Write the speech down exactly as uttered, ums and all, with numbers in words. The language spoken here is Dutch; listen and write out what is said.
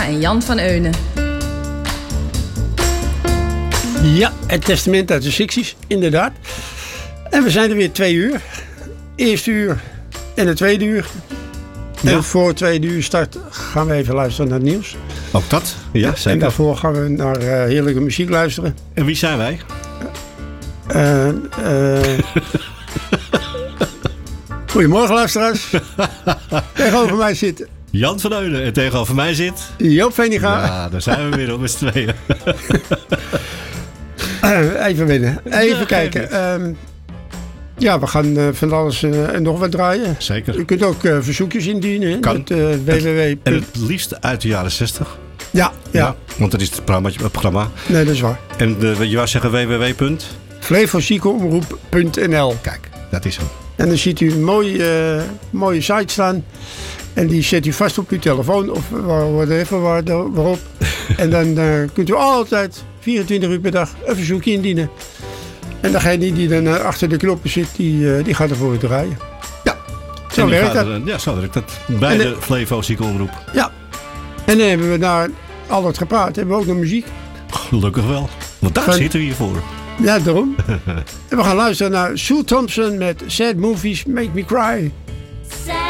Feininga en Jan van Eunen. Ja, het testament uit de zestig's, inderdaad. En we zijn er weer twee uur. Eerste uur en het tweede uur. Ja. En voor het tweede uur start gaan we even luisteren naar het nieuws. Ook dat? Ja, zeker. En daarvoor gaan we naar uh, heerlijke muziek luisteren. En wie zijn wij? Uh, uh, Goedemorgen luisteraars. Tegenover mij zit Jan van Eunen en tegenover mij zit Joop Feininga. Ja, daar zijn we weer op met z'n tweeën. uh, even winnen. Even ja, kijken. Um, ja, we gaan uh, van alles uh, en nog wat draaien. Zeker. Je kunt ook uh, verzoekjes indienen. Kan. Met, uh, w w w. En het liefst uit de jaren zestig. Ja, ja. ja. Want dat is het programma. Het programma. Nee, dat is waar. En de, je wou zeggen w w w. Flevoziekenomroep punt n l. Kijk, dat is hem. En dan ziet u een mooie, uh, mooie site staan. En die zet u vast op uw telefoon of whatever waar, waarop. En dan uh, kunt u altijd vierentwintig uur per dag een verzoekje indienen. En degene die dan uh, achter de knoppen zit, die, uh, die gaat er voor u draaien. Ja, zo werkt dat. Er, ja, zo werkt dat. Bij de, de Flevo Ziekenomroep. Ja. En dan hebben we daar al wat gepraat. Hebben we ook nog muziek. Gelukkig wel. Want daar Van, zitten we hier voor. Ja, daarom. En we gaan luisteren naar Sue Thompson met Sad Movies Make Me Cry.